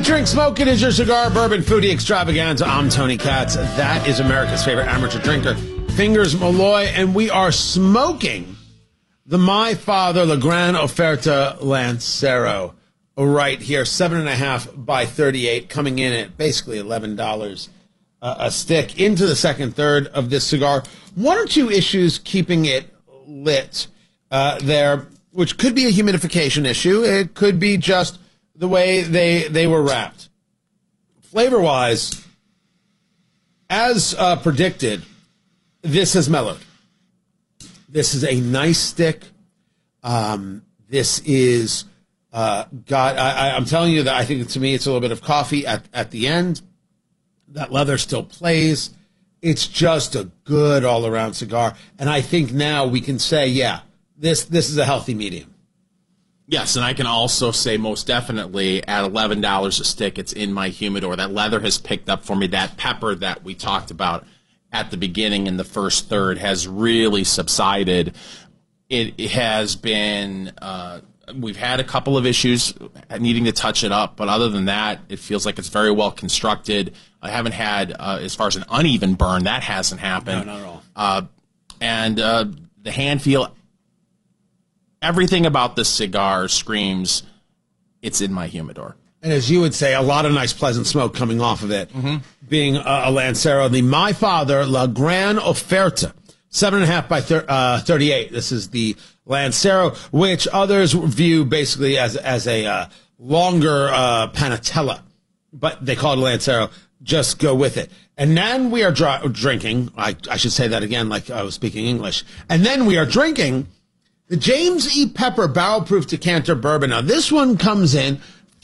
Drink Smoke It is your cigar bourbon foodie extravaganza. I'm Tony Katz. That is America's favorite amateur drinker, Fingers Malloy, and we are smoking the My Father La Gran Oferta Lancero right here, 7.5 by 38, coming in at basically $11 a stick into the second third of this cigar. One or two issues keeping it lit there, which could be a humidification issue. It could be just the way they were wrapped. Flavor-wise, as predicted, this has mellowed. This is a nice stick. This is I'm telling you that I think, to me, it's a little bit of coffee at the end. That leather still plays. It's just a good all-around cigar. And I think now we can say, yeah, this is a healthy medium. Yes, and I can also say most definitely at $11 a stick, it's in my humidor. That leather has picked up for me. That pepper that we talked about at the beginning in the first third has really subsided. It has been, we've had a couple of issues needing to touch it up, but other than that, it feels like it's very well constructed. I haven't had, as far as an uneven burn, that hasn't happened. No, not at all. And the hand feel, everything about this cigar screams, it's in my humidor. And as you would say, a lot of nice, pleasant smoke coming off of it. Mm-hmm. Being a Lancero, the My Father La Gran Oferta, 7.5 by 38. This is the Lancero, which others view basically as a longer Panatella, but they call it a Lancero. Just go with it. And then we are drinking. I should say that again, like I was speaking English. And then we are drinking the James E. Pepper Barrel Proof Decanter Bourbon. Now, this one comes in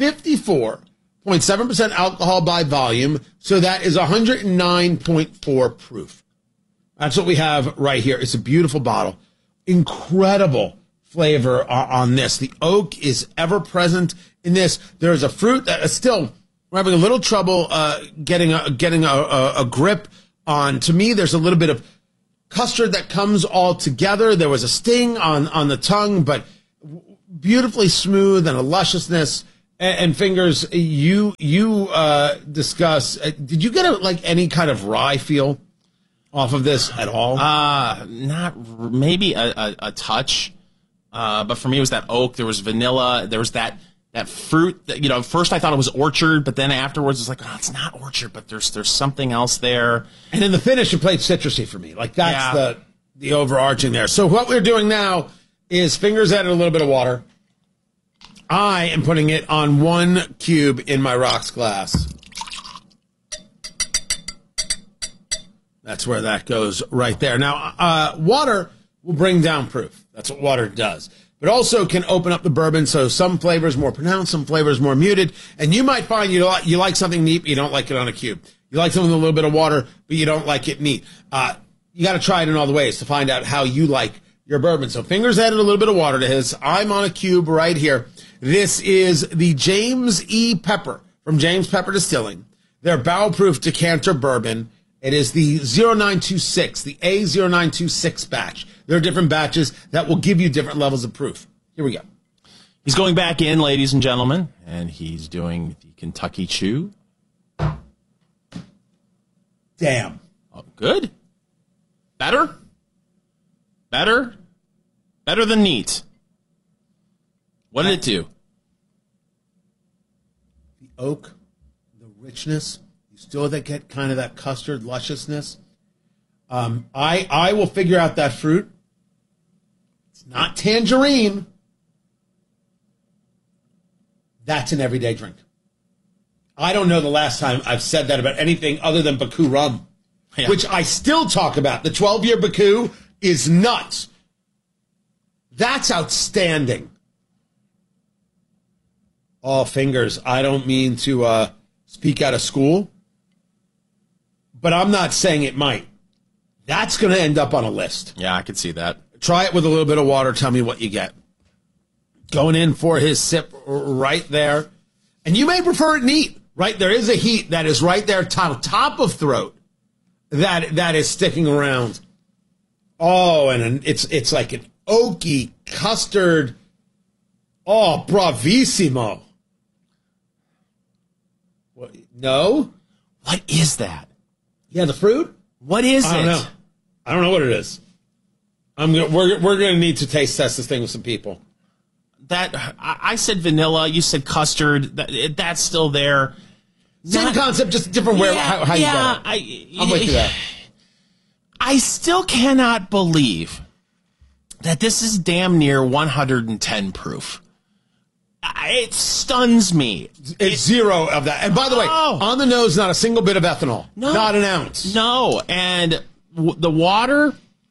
54.7% alcohol by volume, so that is 109.4 proof. That's what we have right here. It's a beautiful bottle. Incredible flavor on this. The oak is ever present in this. There is a fruit that is still, we're having a little trouble getting a grip on. To me, there's a little bit of custard that comes all together. There was a sting on the tongue, but beautifully smooth and a lusciousness. And Fingers, you discuss. Did you get any kind of rye feel off of this at all? Not maybe a touch, but for me it was that oak. There was vanilla. There was that fruit. That, first I thought it was orchard, but then afterwards it's like, oh, it's not orchard, but there's something else there. And in the finish, it played citrusy for me. That's the overarching there. So what we're doing now is Fingers added a little bit of water. I am putting it on 1 cube in my rocks glass. That's where that goes right there. Now, water will bring down proof. That's what water does. But also can open up the bourbon, so some flavors more pronounced, some flavors more muted. And you might find you like something neat, but you don't like it on a cube. You like something with a little bit of water, but you don't like it neat. You got to try it in all the ways to find out how you like your bourbon. So Fingers added a little bit of water to his. I'm on a cube right here. This is the James E. Pepper from James Pepper Distilling. Their barrel-proof decanter bourbon. It is the 0926, the A0926 batch. There are different batches that will give you different levels of proof. Here we go. He's going back in, ladies and gentlemen, and he's doing the Kentucky Chew. Damn. Oh, good. Better than neat. What did it do? The oak, the richness. You still get kind of that custard lusciousness. I will figure out that fruit. It's not tangerine. That's an everyday drink. I don't know the last time I've said that about anything other than Baku rum, which I still talk about. The 12-year Baku is nuts. That's outstanding. Oh, Fingers, I don't mean to speak out of school, but I'm not saying it might. That's going to end up on a list. Yeah, I could see that. Try it with a little bit of water. Tell me what you get. Going in for his sip right there. And you may prefer it neat, right? There is a heat that is right there, top of throat, that is sticking around. Oh, and it's like an oaky custard. Oh, bravissimo. What? No? What is that? Yeah, the fruit? What is it? I don't know. I don't know what it is. We're going to need to taste test this thing with some people. I said vanilla. You said custard. That's still there. Same concept, just different way. How you get it. I'm with you there. I still cannot believe that this is damn near 110 proof. It stuns me. It's zero of that. And by the way, on the nose, not a single bit of ethanol. No. Not an ounce. No. And the water,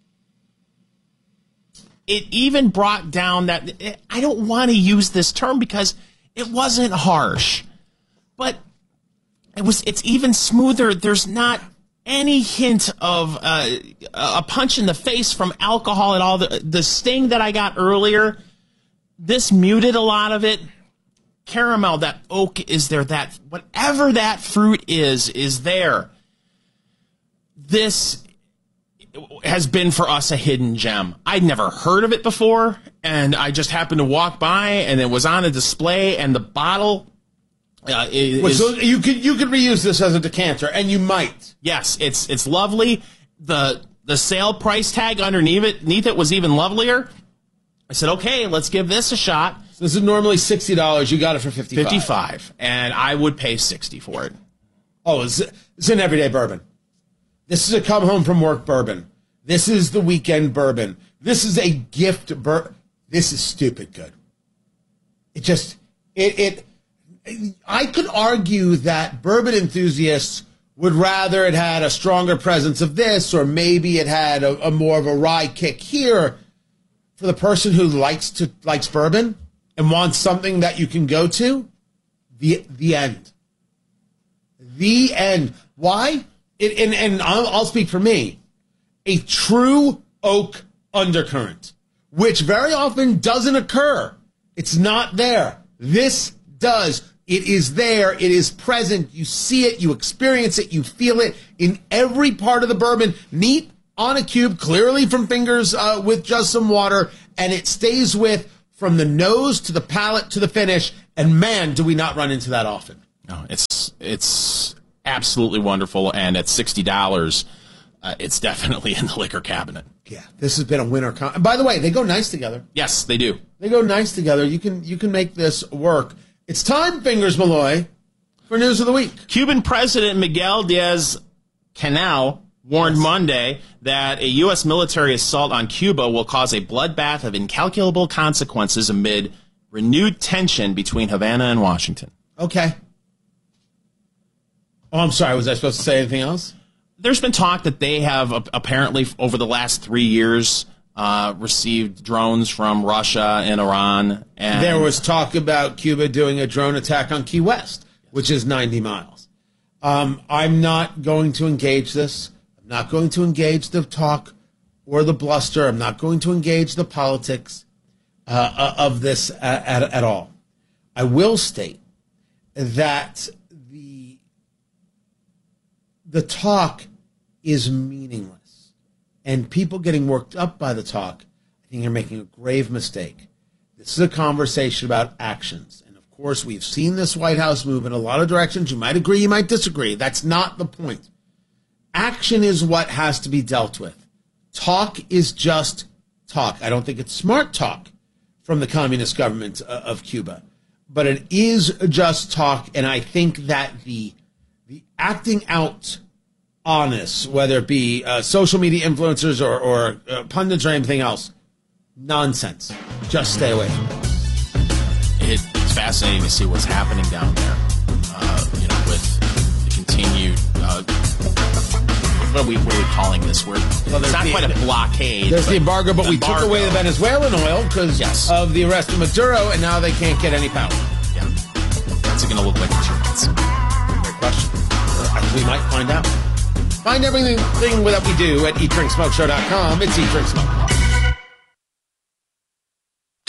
it even brought down that. I don't want to use this term because it wasn't harsh, but it's even smoother. There's not any hint of a punch in the face from alcohol at all. The sting that I got earlier, this muted a lot of it. Caramel, that oak is there. That whatever that fruit is there. This has been for us a hidden gem. I'd never heard of it before, and I just happened to walk by, and it was on a display, and the bottle. So you could reuse this as a decanter, and you might. Yes, it's lovely. The sale price tag underneath it was even lovelier. I said, okay, let's give this a shot. So this is normally $60. You got it for $55. $55, and I would pay $60 for it. Oh, it's an everyday bourbon. This is a come home from work bourbon. This is the weekend bourbon. This is a gift bourbon. This is stupid good. I could argue that bourbon enthusiasts would rather it had a stronger presence of this, or maybe it had a more of a rye kick here. For the person who likes bourbon and wants something that you can go to, the end. The end. Why? And I'll speak for me. A true oak undercurrent, which very often doesn't occur. It's not there. This does. It is there. It is present. You see it. You experience it. You feel it in every part of the bourbon. Neat on a cube, clearly from fingers with just some water, and it stays with from the nose to the palate to the finish. And man, do we not run into that often. No, it's absolutely wonderful, and at $60, it's definitely in the liquor cabinet. Yeah, this has been a winner. By the way, they go nice together. Yes, they do. They go nice together. You can make this work. It's time, Fingers Malloy, for News of the Week. Cuban President Miguel Diaz-Canel warned Monday that a U.S. military assault on Cuba will cause a bloodbath of incalculable consequences amid renewed tension between Havana and Washington. Okay. Oh, I'm sorry. Was I supposed to say anything else? There's been talk that they have apparently over the last 3 years received drones from Russia and Iran. And there was talk about Cuba doing a drone attack on Key West, which is 90 miles. I'm not going to engage this. I'm not going to engage the talk or the bluster. I'm not going to engage the politics of this at all. I will state that the talk is meaningless, and people getting worked up by the talk, I think you're making a grave mistake. This is a conversation about actions. And of course, we've seen this White House move in a lot of directions. You might agree, you might disagree. That's not the point. Action is what has to be dealt with. Talk is just talk. I don't think it's smart talk from the communist government of Cuba, but it is just talk. And I think that the acting out honest, whether it be social media influencers or pundits or anything else, nonsense. Just stay away from it. It's fascinating to see what's happening down there. With the continued. What are we calling this? It's not quite a blockade. There's the embargo, but we took away the Venezuelan oil because of the arrest of Maduro, and now they can't get any power. Yeah. What's it going to look like in 2 months? Great question. We might find out. Find everything that we do at eatdrinksmokeshow.com. It's Eat, Drink, Smoke. To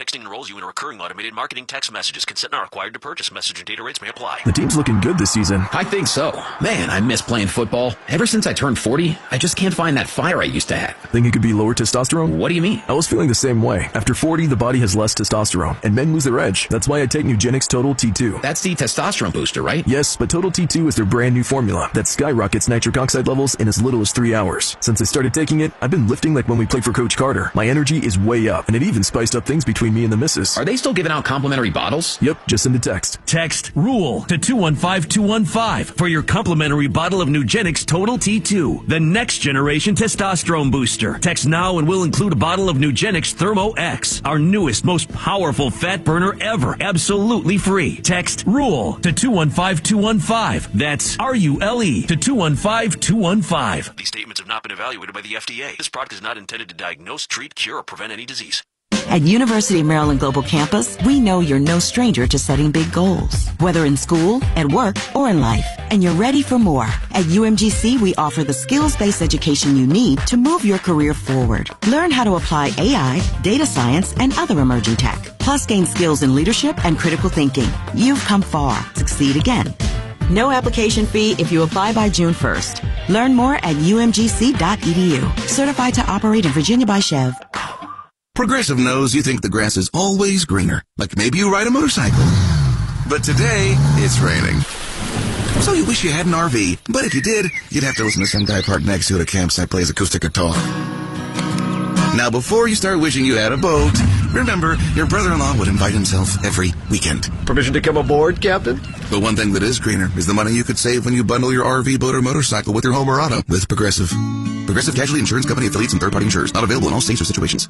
Texting enrolls you in a recurring automated marketing text messages. Consent not required to purchase. Message and data rates may apply. The team's looking good this season. I think so. Man, I miss playing football. Ever since I turned 40, I just can't find that fire I used to have. Think it could be lower testosterone? What do you mean? I was feeling the same way. After 40, the body has less testosterone, and men lose their edge. That's why I take Nugenix Total T2. That's the testosterone booster, right? Yes, but Total T2 is their brand new formula that skyrockets nitric oxide levels in as little as 3 hours. Since I started taking it, I've been lifting like when we played for Coach Carter. My energy is way up, and it even spiced up things between me and the missus. Are they still giving out complimentary bottles? Yep, just send a text. Text RULE to 215-215 for your complimentary bottle of Nugenix Total T2, the next generation testosterone booster. Text now and we'll include a bottle of Nugenix Thermo X, our newest, most powerful fat burner ever, absolutely free. Text RULE to 215-215. That's RULE to 215-215. These statements have not been evaluated by the FDA. This product is not intended to diagnose, treat, cure, or prevent any disease. At University of Maryland Global Campus, we know you're no stranger to setting big goals, whether in school, at work, or in life, and you're ready for more. At UMGC, we offer the skills-based education you need to move your career forward. Learn how to apply AI, data science, and other emerging tech, plus gain skills in leadership and critical thinking. You've come far. Succeed again. No application fee if you apply by June 1st. Learn more at umgc.edu. Certified to operate in Virginia by Chev. Progressive knows you think the grass is always greener, like maybe you ride a motorcycle. But today, it's raining. So you wish you had an RV, but if you did, you'd have to listen to some guy parked next to it at a campsite plays acoustic guitar. Now, before you start wishing you had a boat, remember, your brother-in-law would invite himself every weekend. Permission to come aboard, Captain? But one thing that is greener is the money you could save when you bundle your RV, boat, or motorcycle with your home or auto with Progressive. Progressive Casualty Insurance Company affiliates and third-party insurers. Not available in all states or situations.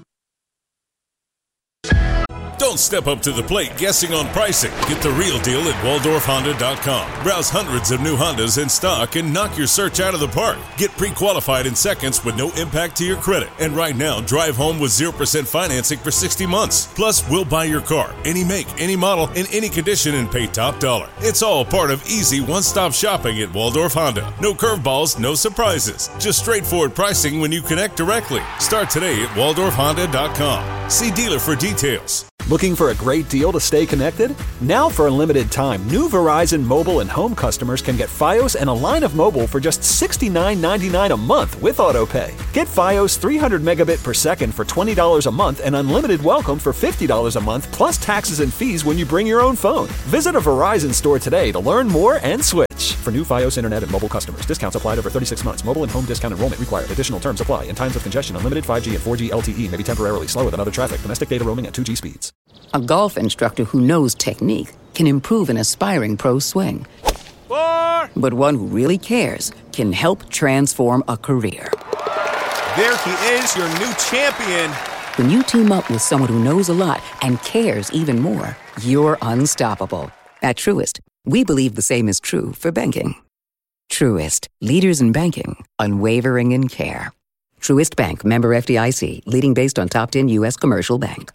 Don't step up to the plate guessing on pricing. Get the real deal at WaldorfHonda.com. Browse hundreds of new Hondas in stock and knock your search out of the park. Get pre-qualified in seconds with no impact to your credit. And right now, drive home with 0% financing for 60 months. Plus, we'll buy your car, any make, any model, in any condition, and pay top dollar. It's all part of easy one-stop shopping at Waldorf Honda. No curveballs, no surprises. Just straightforward pricing when you connect directly. Start today at WaldorfHonda.com. See dealer for details. Looking for a great deal to stay connected? Now for a limited time, new Verizon mobile and home customers can get Fios and a line of mobile for just $69.99 a month with AutoPay. Get Fios 300 megabit per second for $20 a month and unlimited welcome for $50 a month plus taxes and fees when you bring your own phone. Visit a Verizon store today to learn more and switch. For new Fios internet and mobile customers, discounts applied over 36 months. Mobile and home discount enrollment required. Additional terms apply. In times of congestion, unlimited 5G and 4G LTE may be temporarily slower than other traffic. Domestic data roaming at 2G speeds. A golf instructor who knows technique can improve an aspiring pro's swing. But one who really cares can help transform a career. There he is, your new champion. When you team up with someone who knows a lot and cares even more, you're unstoppable. At Truist, we believe the same is true for banking. Truist, leaders in banking, unwavering in care. Truist Bank, member FDIC, leading based on top 10 U.S. commercial bank.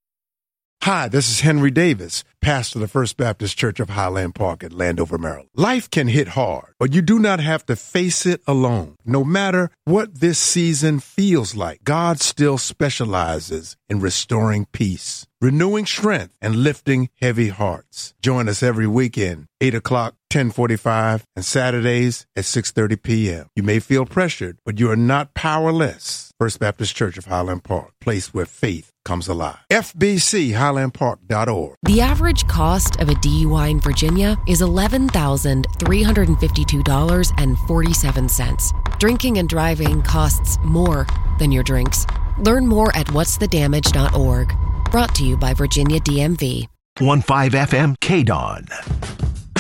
Hi, this is Henry Davis, pastor of the First Baptist Church of Highland Park at Landover, Maryland. Life can hit hard, but you do not have to face it alone. No matter what this season feels like, God still specializes in restoring peace, renewing strength, and lifting heavy hearts. Join us every weekend, 8 o'clock, 10:45, and Saturdays at 6:30 p.m. You may feel pressured, but you are not powerless. First Baptist Church of Highland Park, place where faith comes alive. FBCHighlandPark.org. The average cost of a DUI in Virginia is $11,352.47. Drinking and driving costs more than your drinks. Learn more at whatsthedamage.org. Brought to you by Virginia DMV. 105 FM KDON.